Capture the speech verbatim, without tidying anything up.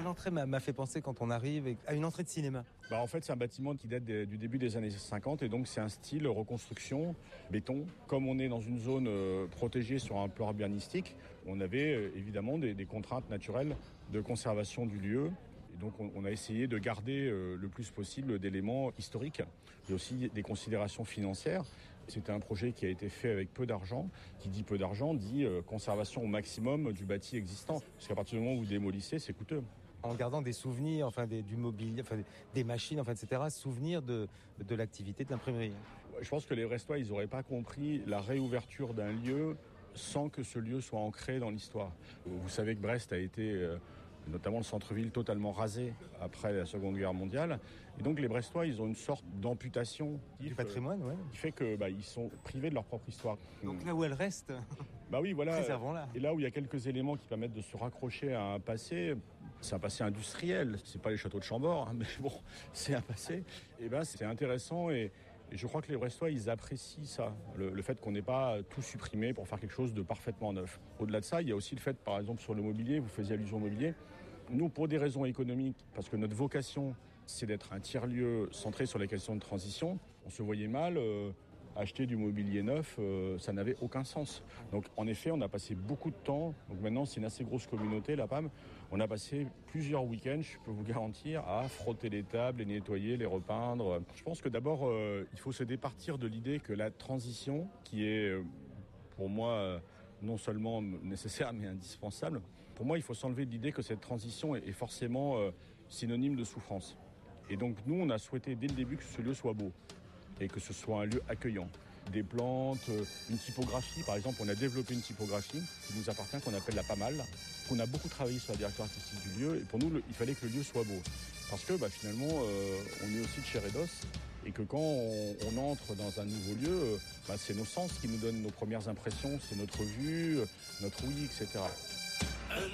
l'entrée m'a, m'a fait penser quand on arrive à une entrée de cinéma. Bah en fait, c'est un bâtiment qui date des, du début des années cinquante et donc c'est un style reconstruction, béton. Comme on est dans une zone euh, protégée sur un plan urbanistique, on avait euh, évidemment des, des contraintes naturelles de conservation du lieu. Et donc on, on a essayé de garder euh, le plus possible d'éléments historiques et aussi des considérations financières. C'était un projet qui a été fait avec peu d'argent. Qui dit peu d'argent dit euh, conservation au maximum du bâti existant. Parce qu'à partir du moment où vous démolissez, c'est coûteux. En gardant des souvenirs, enfin des, du mobilier, enfin des machines, enfin et cetera, souvenirs de, de l'activité de l'imprimerie. Je pense que les Brestois, ils n'auraient pas compris la réouverture d'un lieu sans que ce lieu soit ancré dans l'histoire. Vous savez que Brest a été... Euh, notamment le centre-ville totalement rasé après la Seconde Guerre mondiale. Et donc les Brestois, ils ont une sorte d'amputation du patrimoine, euh, ouais. qui fait que bah, ils sont privés de leur propre histoire. Donc là où elle reste, bah oui, voilà. préservons-la. Et là où il y a quelques éléments qui permettent de se raccrocher à un passé, c'est un passé industriel. C'est pas les châteaux de Chambord, hein, mais bon, c'est un passé. Et ben c'est intéressant et Et je crois que les Brestois, ils apprécient ça, le, le fait qu'on n'ait pas tout supprimé pour faire quelque chose de parfaitement neuf. Au-delà de ça, il y a aussi le fait, par exemple, sur le mobilier, vous faisiez allusion au mobilier. Nous, pour des raisons économiques, parce que notre vocation, c'est d'être un tiers-lieu centré sur les questions de transition, on se voyait mal euh, acheter du mobilier neuf, euh, ça n'avait aucun sens. Donc, en effet, on a passé beaucoup de temps. Donc maintenant, c'est une assez grosse communauté, la P A M. On a passé plusieurs week-ends, je peux vous garantir, à frotter les tables, les nettoyer, les repeindre. Je pense que d'abord, euh, il faut se départir de l'idée que la transition, qui est euh, pour moi euh, non seulement nécessaire mais indispensable, pour moi, il faut s'enlever de l'idée que cette transition est forcément euh, synonyme de souffrance. Et donc, nous, on a souhaité dès le début que ce lieu soit beau et que ce soit un lieu accueillant. Des plantes, une typographie. Par exemple, on a développé une typographie qui nous appartient, qu'on appelle la PAMAL, qu'on a beaucoup travaillé sur la direction artistique du lieu. Et pour nous, le, il fallait que le lieu soit beau. Parce que bah, finalement, euh, on est aussi de chair et d'os. Et que quand on, on entre dans un nouveau lieu, euh, bah, c'est nos sens qui nous donnent nos premières impressions, c'est notre vue, notre ouïe, et cetera.